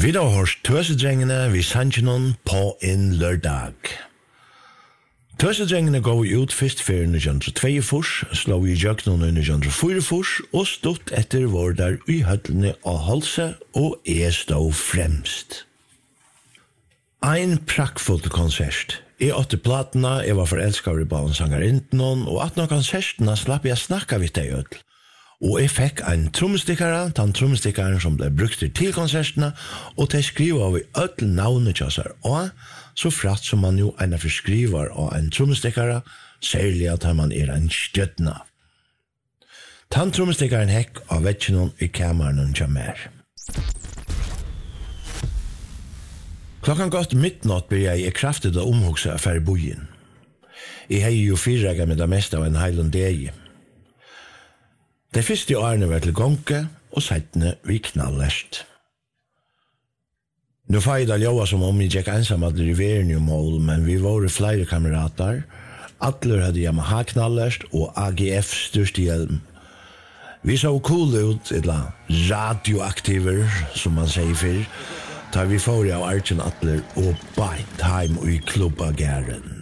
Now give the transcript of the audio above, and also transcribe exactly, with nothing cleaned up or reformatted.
Vi har hørt Tøsedrengene ved Sanchinon på en lørdag. Tøsedrengene går ut først for nitten tjueto, slå i jøkken i nitten fyrtifire og stått etter vårdar i høttene av halse og er stå fremst. Ein prakkfull konsert. Jeg åtte platene, jeg var forelsket i balensangerinten, og at noen konsertene slapp jeg snakka vidt deg ut. Og jeg fikk en trommestikkere, den trommestikkeren som ble brukt til konsertene, og til skrive av i ødel navnet til seg, og så fratt som man jo en forskriver av en trommestikkere, særlig at man er en støttene. Den trommestikkeren hekk av vettjen i kammeren til mer. Klokkan gått midnatt ble jeg i kraftig å omhugse affære bojen. Jeg har jo fyrregget med det meste av en heiland deg. De første årene var til gonke, og settene vi knallest. Nå får jeg da lova som om jeg gikk ensam at det riveren i mål, men vi var flere kamerater. Atler hadde Yamaha knallest og A G F største hjelm. Vi så cool ut, eller radioaktiver, som man sier før, da vi får av Arjen Atler og beint heim i klubbagæren.